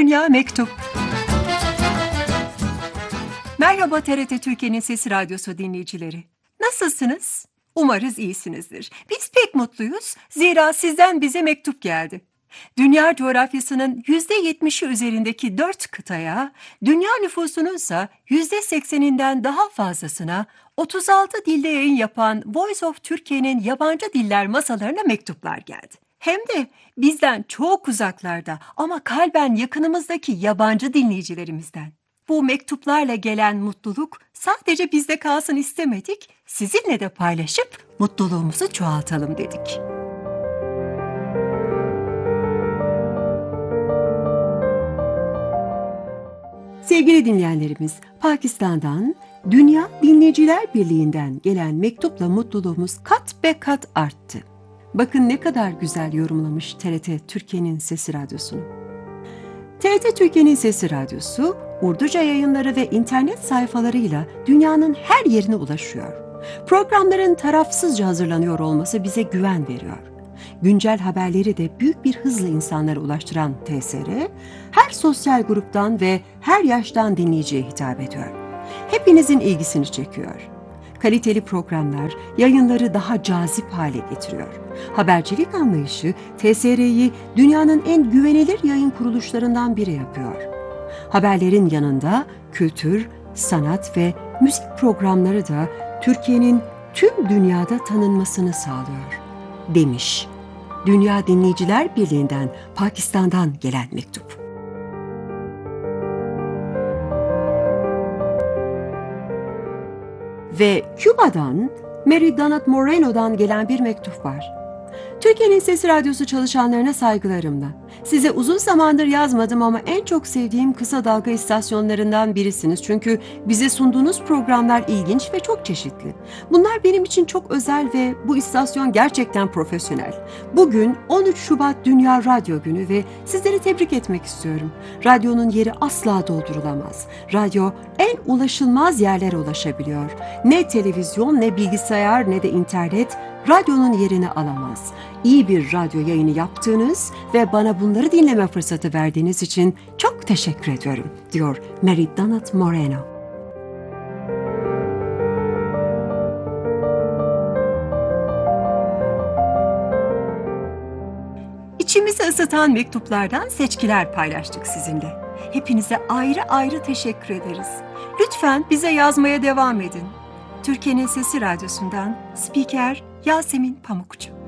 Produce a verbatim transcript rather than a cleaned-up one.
Dünya Mektup. Merhaba T R T Türkiye'nin Sesi Radyosu dinleyicileri. Nasılsınız? Umarız iyisinizdir. Biz pek mutluyuz. Zira sizden bize mektup geldi. Dünya coğrafyasının yüzde yetmişi üzerindeki dört kıtaya, dünya nüfusunun ise yüzde sekseninden daha fazlasına otuz altı dilde yayın yapan Voice of Türkiye'nin yabancı diller masalarına mektuplar geldi. Hem de bizden çok uzaklarda ama kalben yakınımızdaki yabancı dinleyicilerimizden. Bu mektuplarla gelen mutluluk sadece bizde kalsın istemedik, sizinle de paylaşıp mutluluğumuzu çoğaltalım dedik. Sevgili dinleyenlerimiz, Pakistan'dan Dünya Dinleyiciler Birliği'nden gelen mektupla mutluluğumuz kat be kat arttı. Bakın ne kadar güzel yorumlamış T R T Türkiye'nin Sesi Radyosu'nu. T R T Türkiye'nin Sesi Radyosu, Urduca yayınları ve internet sayfalarıyla dünyanın her yerine ulaşıyor. Programların tarafsızca hazırlanıyor olması bize güven veriyor. Güncel haberleri de büyük bir hızla insanlara ulaştıran T S R, her sosyal gruptan ve her yaştan dinleyiciye hitap ediyor. Hepinizin ilgisini çekiyor. Kaliteli programlar yayınları daha cazip hale getiriyor. Habercilik anlayışı T S R'yi dünyanın en güvenilir yayın kuruluşlarından biri yapıyor. Haberlerin yanında kültür, sanat ve müzik programları da Türkiye'nin tüm dünyada tanınmasını sağlıyor, demiş Dünya Dinleyiciler Birliği'nden Pakistan'dan gelen mektup. Ve Küba'dan Mary Donat Moreno'dan gelen bir mektup var. Türkiye'nin Sesi Radyosu çalışanlarına saygılarımla. Size uzun zamandır yazmadım ama en çok sevdiğim kısa dalga istasyonlarından birisiniz. Çünkü bize sunduğunuz programlar ilginç ve çok çeşitli. Bunlar benim için çok özel ve bu istasyon gerçekten profesyonel. Bugün on üç Şubat Dünya Radyo Günü ve sizleri tebrik etmek istiyorum. Radyonun yeri asla doldurulamaz. Radyo en ulaşılmaz yerlere ulaşabiliyor. Ne televizyon, ne bilgisayar, ne de internet radyonun yerini alamaz. İyi bir radyo yayını yaptığınız ve bana bunları dinleme fırsatı verdiğiniz için çok teşekkür ediyorum, diyor Mary Donat Moreno. İçimizi ısıtan mektuplardan seçkiler paylaştık sizinle. Hepinize ayrı ayrı teşekkür ederiz. Lütfen bize yazmaya devam edin. Türkiye'nin Sesi Radyosu'ndan Spiker Yasemin Pamukçu.